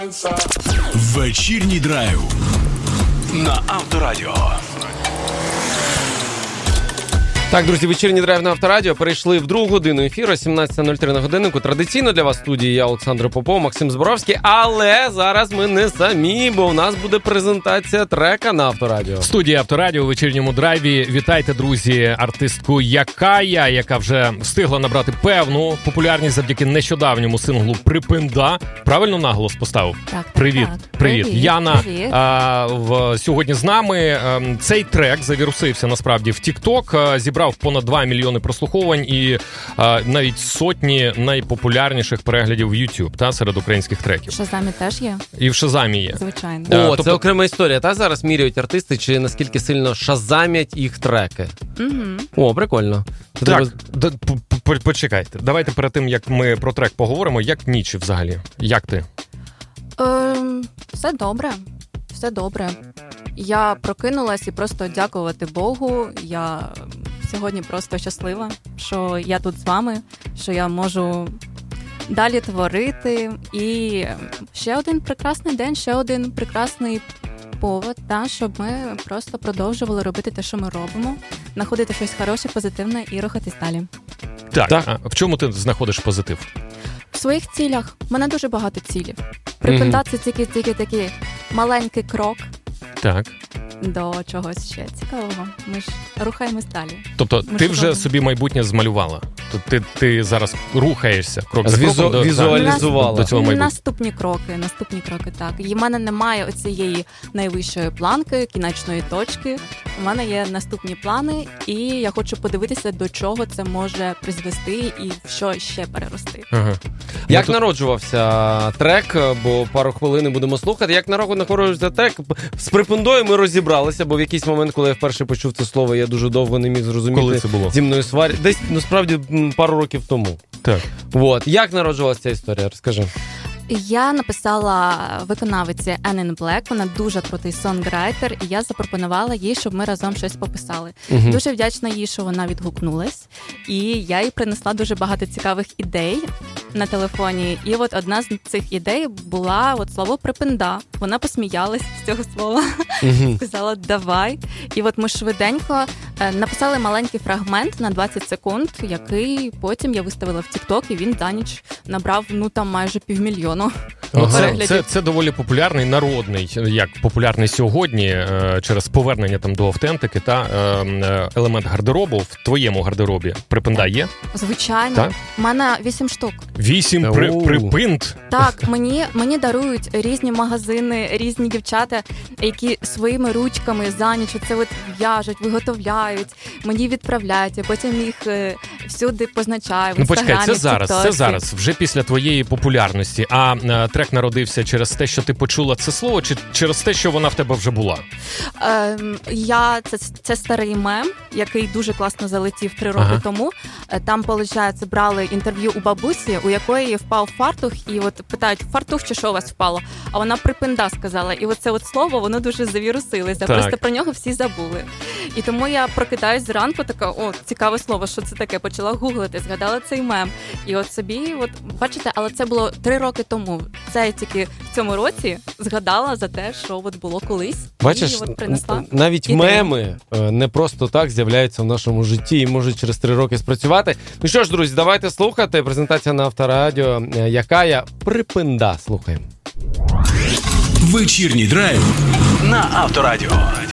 Вечірній драйв на Авторадіо. Так, друзі, вечірній драйв на Авторадіо. Перейшли в другу годину ефіру, 17:03 на годиннику. Традиційно для вас в студії я, Олександр Попов, Максим Зборовський. Але зараз ми не самі, бо у нас буде презентація трека на Авторадіо. В студії Авторадіо у вечірньому драйві. Вітайте, друзі, артистку Якая, яка вже встигла набрати певну популярність завдяки нещодавньому синглу «Припинда». Правильно наголос поставив? Так. Привіт. Яна Привіт. Сьогодні з нами. Цей трек завірусився насправді в TikTok, зібрав понад 2 мільйони прослуховувань і навіть сотні найпопулярніших переглядів в YouTube, серед українських треків. В Шазамі теж є? І в Шазамі є. Звичайно. Це окрема історія. Зараз міряють артисти, чи наскільки сильно шазамять їх треки. О, прикольно. Так, почекайте. Давайте перед тим, як ми про трек поговоримо, як ніч взагалі? Як ти? Все добре. Я прокинулась і просто дякувати Богу. Я сьогодні просто щаслива, що я тут з вами, що я можу далі творити. І ще один прекрасний день, ще один прекрасний повод, щоб ми просто продовжували робити те, що ми робимо, знаходити щось хороше, позитивне і рухатись далі. Так. А в чому ти знаходиш позитив? В своїх цілях. У мене дуже багато цілів. Припинда – це тільки такий маленький крок. Так. До чогось ще цікавого. Ми ж рухаємось далі. Тобто ти вже собі майбутнє змалювала? Тобто ти зараз рухаєшся крок за кроком візуалізувала до цього майбутнього? Наступні кроки, так. І в мене немає оцієї найвищої планки, кінечної точки. У мене є наступні плани, і я хочу подивитися, до чого це може призвести і в що ще перерости. Ага. Як народжувався трек, бо пару хвилин будемо слухати, як народжувався трек? З Припиндою ми розібралися, бо в якийсь момент, коли я вперше почув це слово, я дуже довго не міг зрозуміти. Коли це було? Зі мною сварі. Десь, насправді, пару років тому. Так. Як народжувалася ця історія? Розкажи. Я написала виконавиці Anne Black, вона дуже крутий сонграйтер, і я запропонувала їй, щоб ми разом щось пописали. Дуже вдячна їй, що вона відгукнулась, і я їй принесла дуже багато цікавих ідей на телефоні. І от одна з цих ідей була слово «припинда». Вона посміялась з цього слова, сказала «давай». І от ми швиденько написали маленький фрагмент на 20 секунд, який потім я виставила в TikTok, і він за ніч набрав, майже 500 000 переглядів. Це доволі популярний, народний, як популярний сьогодні, через повернення до автентики та елемент гардеробу. В твоєму гардеробі припинда є? Звичайно. Так? У мене 8 штук. 8 припинд? Так, мені дарують різні магазини, різні дівчата, які своїми ручками за ніч це в'яжуть, виготовляють, мені відправляють, а потім їх всюди позначаю в Інстаграмі, почекай, це в зараз, вже після твоєї популярності. А трек народився через те, що ти почула це слово, чи через те, що вона в тебе вже була? Це старий мем, який дуже класно залетів 3 роки тому. Там, виходить, брали інтерв'ю у бабусі, у якої впав фартух, і питають, фартух чи що у вас впало? А вона «припинда» сказала. І це слово, воно дуже завірусилося. Так. Просто про нього всі забули. І тому я прокидаюсь зранку, така, цікаве слово, що це таке? Почала гуглити, згадала цей мем. І собі, бачите, але це було 3 роки тому. Це я тільки в цьому році згадала за те, що було колись. Бачиш, і принесла навіть ідею. Меми не просто так з'являються в нашому житті і можуть через 3 роки спрацювати. Ну що ж, друзі, давайте слухати. Презентація на Авторадіо. Якая «Припинда». Слухаємо. Вечірній драйв на Авторадіо.